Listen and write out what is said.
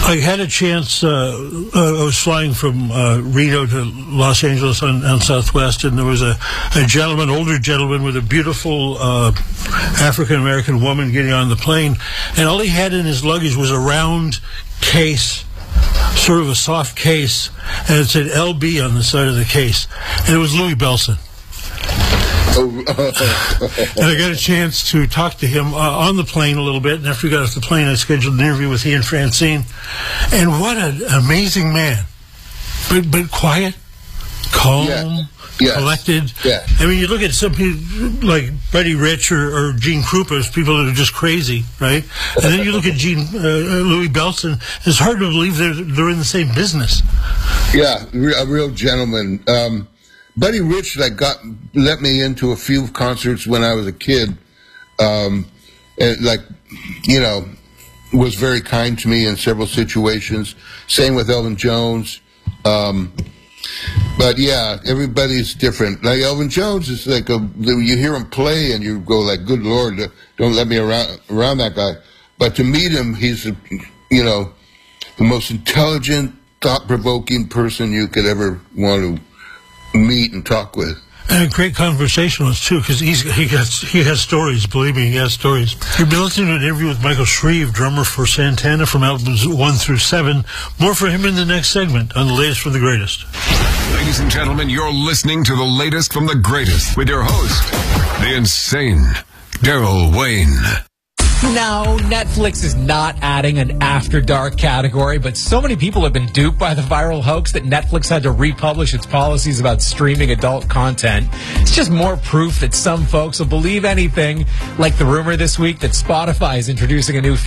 I had a chance. I was flying from Reno to Los Angeles on Southwest, and there was a gentleman, older gentleman, with a beautiful African American woman getting on the plane, and all he had in his luggage was a round case, sort of a soft case, and it said LB on the side of the case, and it was Louis Bellson. And I got a chance to talk to him on the plane a little bit, and after we got off the plane, I scheduled an interview with he and Francine. And what an amazing man. But quiet, calm, collected. Yeah. I mean, you look at some people like Buddy Rich or Gene Krupa, people that are just crazy, right? And then you look at Louis Bellson, it's hard to believe they're in the same business. Yeah, a real gentleman. Buddy Rich let me into a few concerts when I was a kid, and was very kind to me in several situations. Same with Elvin Jones. But yeah, everybody's different. Like Elvin Jones is like you hear him play and you go like, good Lord, don't let me around that guy. But to meet him, he's the most intelligent, thought-provoking person you could ever want to meet and talk with. And a great conversationalist, too, because he has stories. Believe me, he has stories. You've been listening to an interview with Michael Shreve, drummer for Santana from albums 1 through 7. More for him in the next segment on The Latest from the Greatest. Ladies and gentlemen, you're listening to The Latest from the Greatest with your host, the insane Daryl Wayne. No, Netflix is not adding an After Dark category, but so many people have been duped by the viral hoax that Netflix had to republish its policies about streaming adult content. It's just more proof that some folks will believe anything, like the rumor this week that Spotify is introducing a new